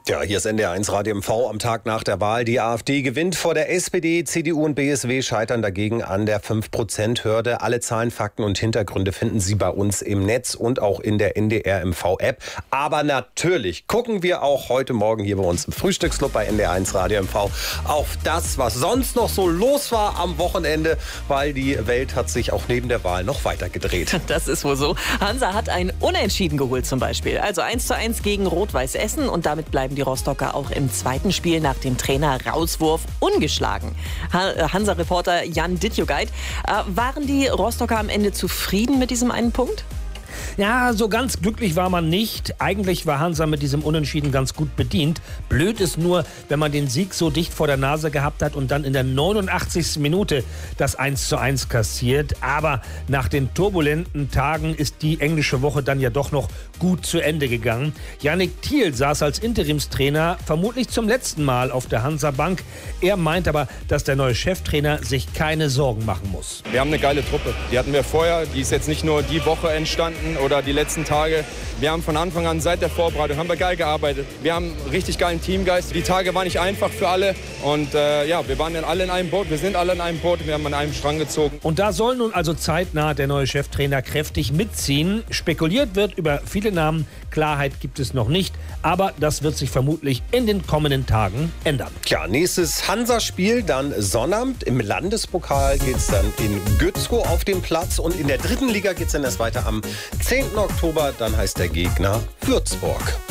Ja, hier ist NDR1 Radio MV am Tag nach der Wahl. Die AfD gewinnt vor der SPD, CDU und BSW scheitern dagegen an der 5%-Hürde. Alle Zahlen, Fakten und Hintergründe finden Sie bei uns im Netz und auch in der NDR MV-App. Aber natürlich gucken wir auch heute Morgen hier bei uns im Frühstücksclub bei NDR1 Radio MV auf das, was sonst noch so los war am Wochenende, weil die Welt hat sich auch neben der Wahl noch weiter gedreht. Das ist wohl so. Hansa hat ein Unentschieden geholt zum Beispiel. Also 1:1 gegen Rot-Weiß Essen und damit bleiben die Rostocker auch im zweiten Spiel nach dem Trainer-Rauswurf ungeschlagen. Hansa-Reporter Jan Dittjugeit, waren die Rostocker am Ende zufrieden mit diesem einen Punkt? Ja, so ganz glücklich war man nicht. Eigentlich war Hansa mit diesem Unentschieden ganz gut bedient. Blöd ist nur, wenn man den Sieg so dicht vor der Nase gehabt hat und dann in der 89. Minute das 1:1 kassiert. Aber nach den turbulenten Tagen ist die englische Woche dann ja doch noch gut zu Ende gegangen. Yannick Thiel saß als Interimstrainer vermutlich zum letzten Mal auf der Hansa-Bank. Er meint aber, dass der neue Cheftrainer sich keine Sorgen machen muss. Wir haben eine geile Truppe. Die hatten wir vorher. Die ist jetzt nicht nur die Woche entstanden oder die letzten Tage. Wir haben von Anfang an, seit der Vorbereitung, haben wir geil gearbeitet. Wir haben einen richtig geilen Teamgeist. Die Tage waren nicht einfach für alle. Und wir waren dann alle in einem Boot. Wir sind alle in einem Boot. Wir haben an einem Strang gezogen. Und da soll nun also zeitnah der neue Cheftrainer kräftig mitziehen. Spekuliert wird über viele Namen. Klarheit gibt es noch nicht. Aber das wird sich vermutlich in den kommenden Tagen ändern. Tja, nächstes Hansa-Spiel dann Sonnabend. Im Landespokal geht es dann in Gützkow auf den Platz. Und in der dritten Liga geht es dann erst weiter am 10. Oktober. Dann heißt der Gegner Würzburg.